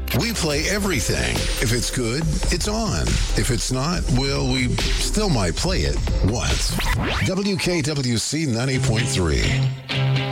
We play everything. If it's good, it's on. If it's not, well, we still might play it once. WKWC 90.3.